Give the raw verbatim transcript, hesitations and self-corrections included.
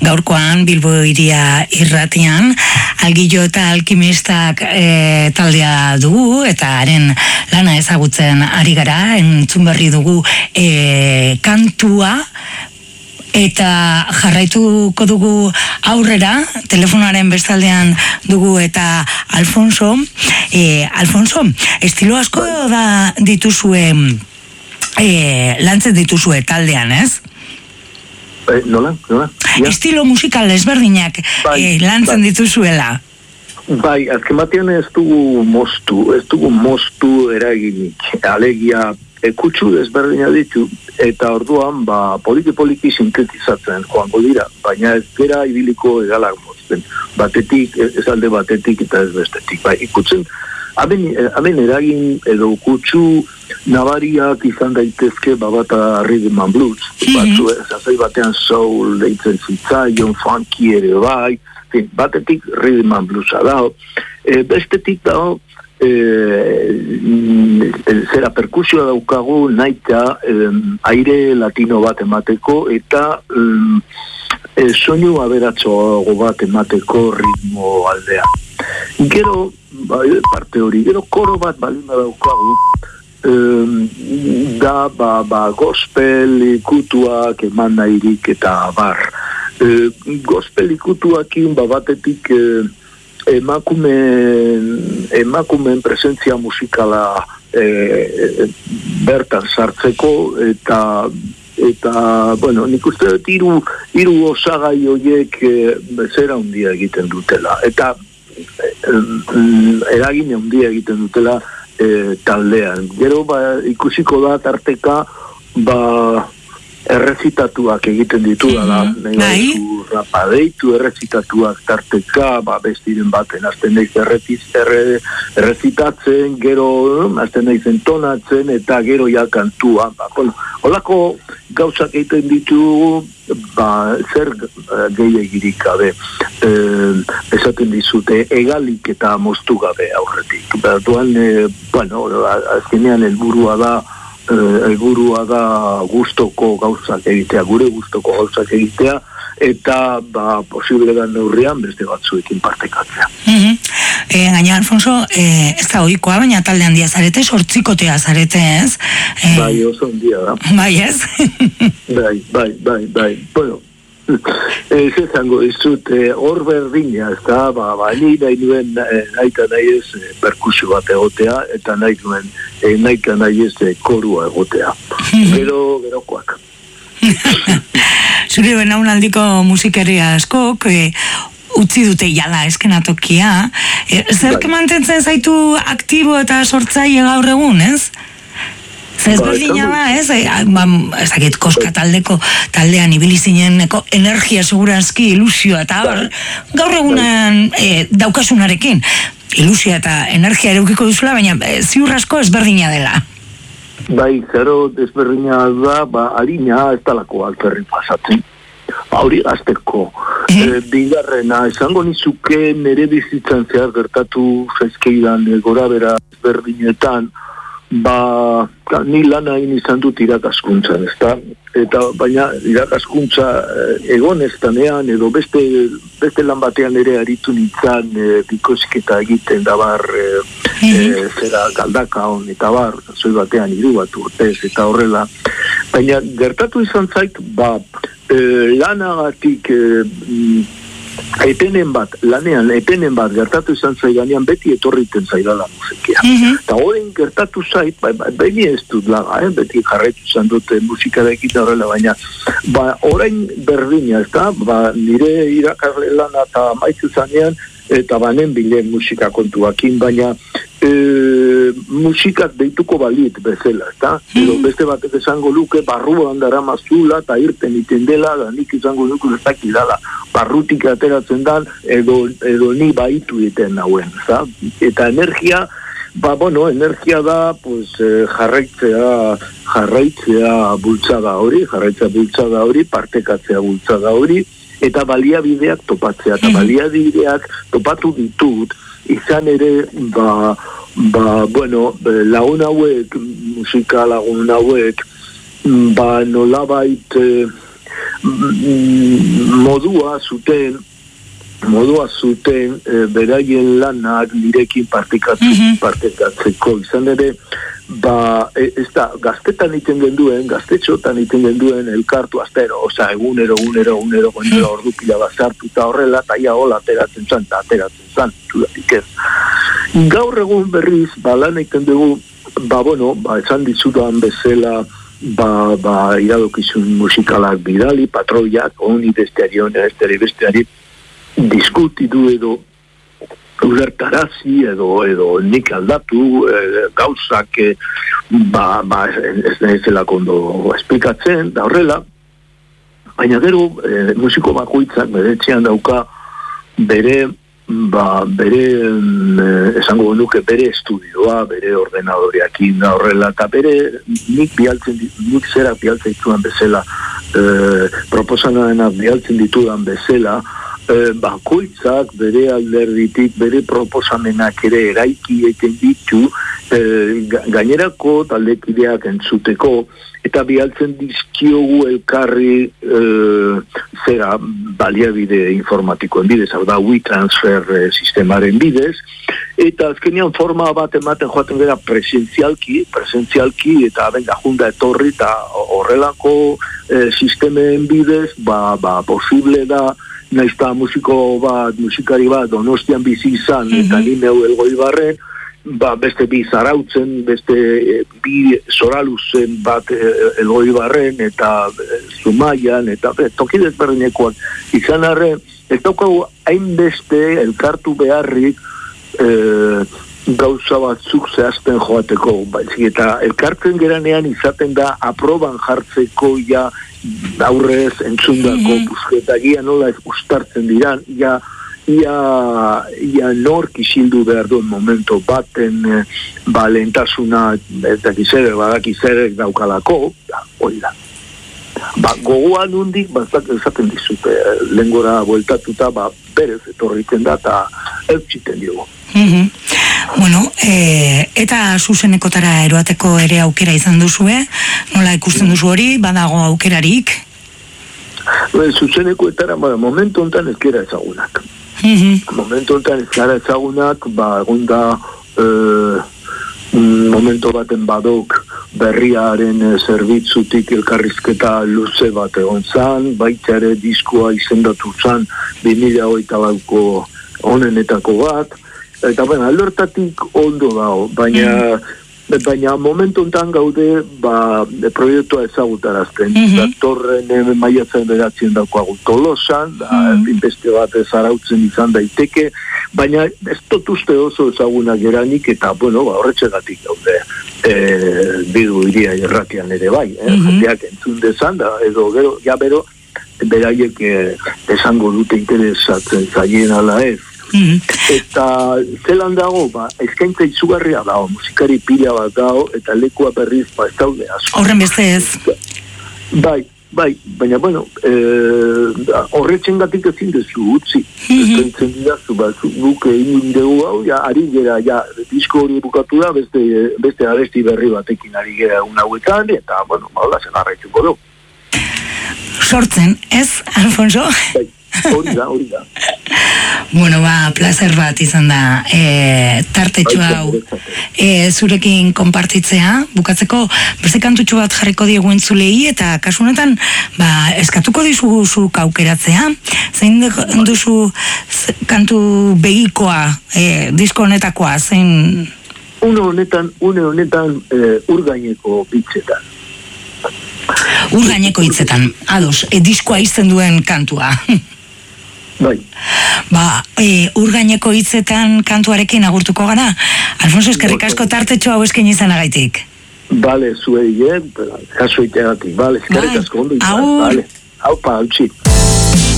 gaurkoan Bilbo Hiria irratian Algillo eta Alkimistak e, taldea dugu eta haren lana ezagutzen ari gara, entzun berri dugu e, kantua eta jarraituko dugu aurrera, telefonaren bestaldean dugu eta Alfonso, e, Alfonso, estilo asko da dituzue, e, lantzen dituzue taldean, ez? Eh, nola, nola? Ja. Estilo musikal ezberdinak bai, e, lantzen bai. Dituzuela. Bai, azken batean ez dugu moztu, ez dugu moztu eraginik, alegia ekutsu ezberdina ditu, eta orduan, ba, poliki-poliki sintetizatzen joango dira, baina ez gera ibiliko egalak mozten, batetik, ez alde batetik eta ez bestetik, bai, ikutzen, Haben, haben eragin edo kutsu nabariak izan daitezke babata rhythm and blues. Mm-hmm. Batzu, zazai batean soul deitzen zitzaion, funky ere bai, fin, batetik rhythm and bluesa dao. E, bestetik dao, e, zera perkusioa daukagu naita e, aire latino bat emateko eta e, e, soinu aberatxoago bat emateko ritmo aldean. Gero, ba, parte hori, gero koro bat balima daukagu, um, da, ba, ba, gospel ikutuak eman nahirik eta bar. E, gospel ikutuakin, ba, batetik e, emakumen, emakumen presentzia musikala e, e, bertan sartzeko, eta eta, bueno, nik uste dut hiru, hiru osagai horiek e, zera handia egiten dutela. Eta eragin handia egiten dutela e, taldean. Gero ba, ikusiko da tarteka ba, errezitatuak egiten ditu da, mm-hmm. rapadeitu errezitatuak tarteka, ba, bestiren baten azten naiz erretiz, erre, errezitatzen, gero azten naiz entonatzen eta gero ja kantua. Ba, holako gauzak egiten ditugu, ba, zer gehiagirik gabe, e, esaten dizute, egalik eta moztu gabe aurretik. Bertuan, e, bueno, azkenean helburua da, helburua da gustoko gauzak egitea, gure gustoko gauzak egitea, eta ba, posible da neurrian beste batzuekin partekatzea. Mm-hmm. E, gaina, Alfonso, e, ez da ohikoa, baina talde handia zarete, sortzikotea zarete, ez? E, bai, oso handia da. Bai, ez? bai, bai, bai, bai. Bueno, ez ezango dizut, hor berdina, ez da, ba, ba, ni nahi nuen, nahi eta nahi ez perkusio bat egotea, eta nahi nuen, nahi eta nahi ez korua egotea. Gero, gerokoak. Zure benaunaldiko musikeria askok, e, utzi dute jala eskenatokia, e, zerk bai. Mantentzen zaitu aktibo eta sortzaile gaur egun, ez? Zezberdina ba, ez? Ba, ezakit, koska taldeko taldean ibili zineneko energia segurazki, ilusioa eta hor, gaur egunan e, daukasunarekin, ilusioa eta energia ereukiko duzula, baina e, ziur asko ezberdina dela. Bai, zero ezberdina da, ba, harina ez talako alferri pasatzen. Hori azteko. E, bigarrena, esango nizuke nire bizitzan zehar gertatu zaizkeidan e, gora bera ezberdinetan, ba, ni lana egin izan dut irakaskuntzan, ezta? Eta baina irakaskuntza egon ez danean, edo beste, beste lan batean ere aritu nintzen e, bikosketa egiten da bar e, e, zera galdaka hon eta bar, zoi batean hiru bat urtez eta horrela. Baina gertatu izan zait, ba, e, lanagatik e, etenen bat, lanean etenen bat gertatu izan zaidanean beti etorriten zaidala musikia. Mm-hmm. Eta horrein gertatu zait, bai, bai, bai ez dut laga, eh? Beti jarraitu izan dute musikara ekita horrela, baina ba, orain berdina, ez da, ba, nire irakasle lana eta maitzu zanean, eta banen bilen musika kontuakin, baina e, musikak deituko balit bezala, eta mm. beste batek esango luke barruan dara mazula eta irten iten dela, da nik izango luke ez dakidala, barrutik ateratzen dan, edo, edo ni baitu iten nauen, eta, eta energia, ba, bueno, energia da, pues, jarraitzea, jarraitzea bultzada hori, jarraitzea bultzada hori, partekatzea bultzada hori, eta baliabideak topatzea, eta baliabideak topatu ditut, izan ere, ba, ba, bueno, lagun hauek, musika lagun hauek, ba, nolabait, eh, modua zuten, modua zuten e, beraien lanak nirekin partekatzeko, partekatzeko izan ere, ba, e, ez da, gaztetan iten genduen, gaztetxotan iten genduen elkartu astero, oza, egunero, egunero, egunero, egunero, ordu pila bat sartu eta horrela, eta ia hola ateratzen zan, eta ateratzen zan, dudatik ez. Gaur egun berriz, ba, lan egiten dugu, ba, bueno, ba, esan dizudan bezala, ba, ba, iradokizun musikalak bidali, patroiak, honi besteari, honi besteari, besteari, diskutitu edo ulertarazi edo edo nik aldatu e, gauzak e, ba, ba ez nezela kondo esplikatzen da horrela, baina gero e, musiko bakoitzak bere etxean dauka bere ba, bere e, esango nuke bere estudioa, bere ordenadoreakin da horrela, eta bere nik bialtzen nik zerak bialtzen ditudan bezala e, proposamenak bialtzen ditudan bezala E, bakoitzak bere alderditik, bere proposamenak ere eraiki egiten ditu e, gainerako taldekideak entzuteko eta bialtzen dizkiogu elkarri e, zera baliabide informatikoen bidez, hau da WeTransfer e, sistemaren bidez, eta azkenean forma bat ematen joaten gara presentzialki, presentzialki eta benga junda etorri eta horrelako e, sistemen bidez, ba, ba posible da naizta musiko bat, musikari bat Donostian bizi izan, mm-hmm. eta ni neu Elgoibarren, ba, beste bi zarautzen, beste e, bi zoraluzen bat e, Elgoibarren, eta e, Zumaian, eta e, toki desberdinekoan. Izan arren, ez daukagu hainbeste elkartu beharrik e, gauza batzuk zehazten joateko, baizik, eta elkartzen geranean izaten da aproban jartzeko ja aurrez entzundako mm-hmm. busketa gia nola ez ustartzen diran, ia, ia, ia nork isildu behar duen momento baten e, ba, lehentasuna ez dakizere, badakizerek daukalako, ja, hori da. Ba, gogoan hundik, bazak esaten dizute, lengora bueltatuta, ba, berez etorritzen da, eta eutxiten diogu. Mm-hmm. Bueno, e, eta zuzenekotara eroateko ere aukera izan duzue, nola ikusten duzu hori, badago aukerarik? Well, zuzenekoetara, ba, momentu honetan ez gara ezagunak. Mm-hmm. Momentu honetan ez gara ezagunak, ba, egon da e, momento baten badok berriaren e, zerbitzutik elkarrizketa luze bat egon zan, baita ere diskoa izendatu zan bi mila hogeita lauko onenetako bat, eta baina alortatik ondo dago, baina mm. baina momentu enten gaude ba, proiektua ezagutarazten. Mm-hmm. Datorren e, maiatzen beratzen daukagu Tolosan, da, mm. beste bat ezarautzen izan daiteke, baina ez dut uste oso ezagunak eranik, eta bueno, ba, horretxegatik gaude e, bidu iria irratian ere bai, eh? Mm-hmm. Jateak entzun dezan, da, edo gero, ja bero, beraiek eh, esango dute interesatzen zaien ala ez. Mm-hmm. Eta zelan dago, ba, eskaintza izugarria dago, musikari pila bat dago, eta lekua berriz, ba, ez daude asko. Horren beste ez. Bai, bai, baina, bueno, e, horretxen gatik ezin dezu utzi. Mm-hmm. Eskaintzen didazu, ba, guk egin dugu hau, ja, ari gera, ja, disko hori bukatu da, beste, beste aresti berri batekin ari gera un hauetan, eta, bueno, ba, zen arraitzuko du. Sortzen, ez, Alfonso? Bai. Hori da, hori da. Bueno, ba, placer bat izan da e, tartetxo hau e, zurekin konpartitzea, bukatzeko beste kantutxo bat jarriko diegu entzulei, eta kasunetan ba, eskatuko dizugu zuk aukeratzea, zein duzu kantu begikoa e, disko honetakoa, zein? Une honetan, une honetan e, urgaineko bitzetan. Urgaineko hitzetan, ados, e, diskoa izten duen kantua. Bai. Ba, e, urgaineko hitzetan kantuarekin agurtuko gara. Alfonso, eskerrik asko tartetxo hau esken izanagaitik. Bale, zuei, eh? Kaso iteagatik, bale, eskerrik asko ondo izan. Aur. Bale, haupa, hautsi.